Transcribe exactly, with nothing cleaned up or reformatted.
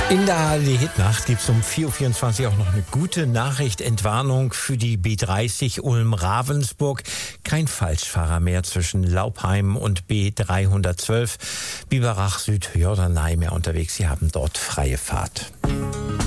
In der A R D-Hitnacht gibt es um vier Uhr vierundzwanzig auch noch eine gute Nachricht. Entwarnung für die B dreißig Ulm-Ravensburg. Kein Falschfahrer mehr zwischen Laupheim und B dreihundertzwölf. Biberach Süd, Jorderney mehr unterwegs. Sie haben dort freie Fahrt.